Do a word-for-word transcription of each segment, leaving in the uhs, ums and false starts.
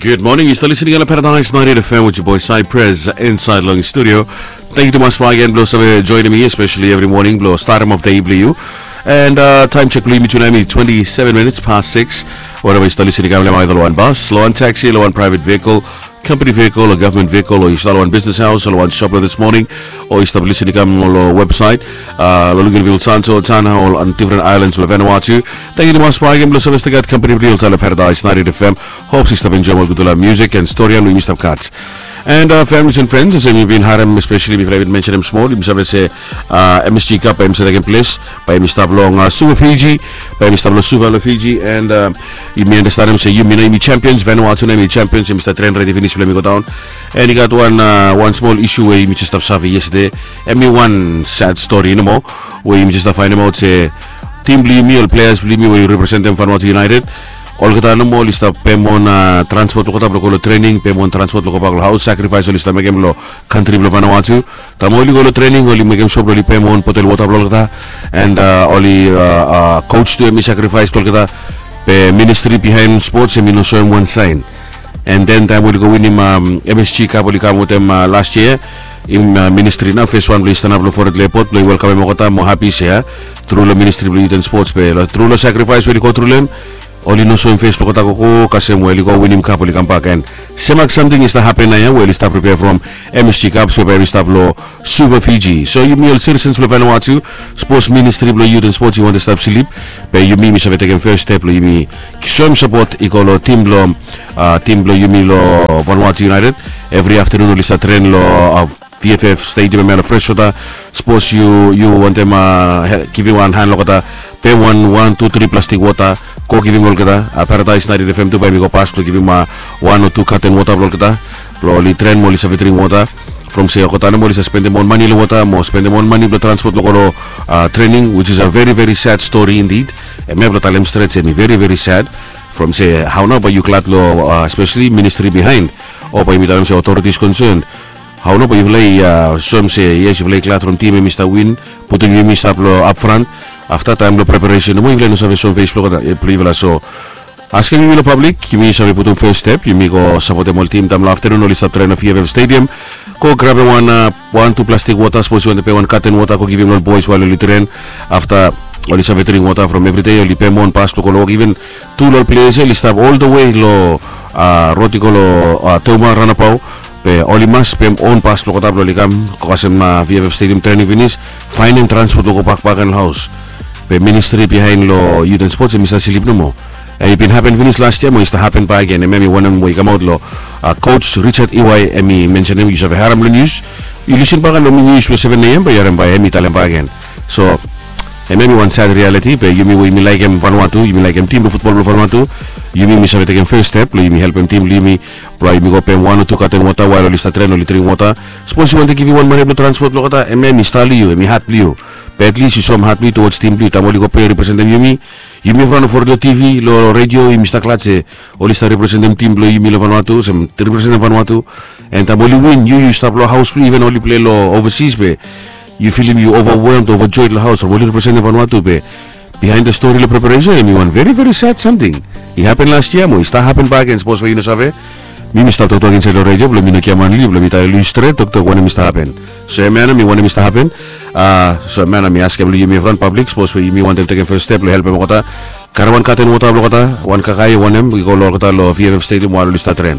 Good morning. You're still listening on Paradise ninety F M with your boy Cypress inside Long Studio. Thank you to Mas again, Blow, for joining me, especially every morning, Blow, start of day, Blue. And uh, time check, believe me, tonight, twenty-seven minutes past six. Whatever you're still listening, I'm either one bus, low one taxi, low one private vehicle, company vehicle, or government vehicle, or you still one business house, or one shop this morning, or you still listening on our website, uh, Luluganville, Santo, Tana, or on different islands of Vanuatu. Thank you to Mas again, Blow, so get company real tele Paradise ninety F M. Hope you stop enjoying good music and story, and we missed cats. And uh, families and friends, as you've been harem, especially if I haven't mentioned them small, you must say uh, M S G Cup, I'm second place, by Mister Long uh, Suva Fiji, by Mister Lo Suva Fiji, and uh, you may understand him say, you may name champions, Vanuatu name champions, you Mister Trend ready finish, let me go down. And he got one uh, one small issue where you just have Savi yesterday, and me one sad story no more, where you just find him out, say, team believe me, all players believe me, where you represent them Vanuatu United. All kita no mo lista pemon uh, transport lo kota lo training pemon transport lo ko house sacrifice lo lista megem lo country lo Vanuatu tamo li lo training oli megem shop lo li pemon potel water lo kota and uh, oli uh, uh, coach to me sacrifice lo kota pe ministry behind sports and no show him one sign and then time we go win him um, M S G Cup oli kamutem uh, last year in uh, ministry na phase one lo stand up lo for the airport lo welcome mo kota mo happy siya through lo ministry lo youth and sports pe lo through lo sacrifice we go through them Oli no so in Facebook ko tako ko kasi mo eli ko winning cup oli kampakan. Semak something is to happen na yan. We start prepare from M S G Cup so we start lo Suva Fiji. So you mean citizens lo Vanuatu sports ministry lo youth and sports you want to stop sleep. But you mean me sabi taking first step lo you mean show support iko lo team lo uh, team lo you mean lo Vanuatu United every afternoon oli start train lo of V F F Stadium and fresh water sports you you want them uh, give you one hand lo kata pay one one two three plastic water ko giving all kita uh, Paradise ninety F M to by me go pass to giving ma one or two carton water lo kita lo li train mo li sa vetering water from say ko tano mo li sa spend more money lo water mo spend more money lo transport lo ko uh, training which is a very very sad story indeed and me lo talem straight say me very very sad from say how now by you clat lo uh, especially ministry behind or by me talem say authorities concerned. How no, but you play, uh, some say, yes, you play clat from team, Mister Win, putting you Mister up front. After time, the preparation, no, you play no service on Facebook, so asking you the public, you may say, put on first step, you may go support the whole team, time afternoon, only start train of V F F Stadium, go grab one, uh, one, two plastic water, suppose you want to pay one carton water, go give him all boys while you train, after only some vetering water from every day, only pay one pass to go, even two low players, only stop all the way, low, uh, Rotico, uh, Toma, Ranapau. Pe oli mas pem on pass lo kota lo likam ko kasem na V F F Stadium training finish find and transport lo ko pakpakan house pe ministry behind lo youth and sports Mister Silip no mo and it been happen finish last year mo is to happen pa again and maybe one and we come out lo uh, coach Richard E Y emi mention him you have haram lo news you listen pa kan lo news lo seven a m pa yaran pa emi talem pa again so and maybe one sad reality pe you me we me like him Vanuatu you me like him team of football lo Vanuatu you me sabi taking first step you me help him team you me you me go pay one or two carton water while you start train or three water suppose you want to give you one money to transport lo kata and me style you me hat you but at least you some hat towards team you tamoli go pay represent them you me you me front for the T V lo radio you Mister Klatse only start represent them team lo you me lo Vanuatu some represent Vanuatu and tamoli win you you stop lo house even only play lo overseas be you feeling you overwhelmed overjoyed lo house or only represent Vanuatu be behind the story of preparation and you want very very sad something it happened last year mo it happened back and suppose you know sabe me Mister Toto against the radio belum mina kiaman li belum kita illustrate Toto when Mister happen so man me when Mister happen uh so man me ask him you me front public suppose we me want to take a first step lo help mo kota karawan katen mo tablo kota one kakai one em we go lo kota lo V F F Stadium while start train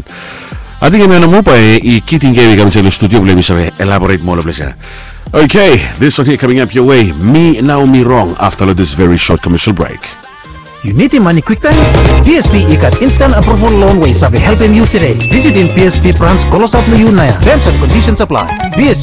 I think me mo pa i kiting game kami sa studio belum bisa elaborate more please. Okay, this one here coming up your way. Me Now Me Wrong after this very short commercial break. You need the money quick time? P S P ikat instant approval loan way sabi helping you today. Visit in P S P branch Kolosap Mayunaya. Terms and conditions apply. P S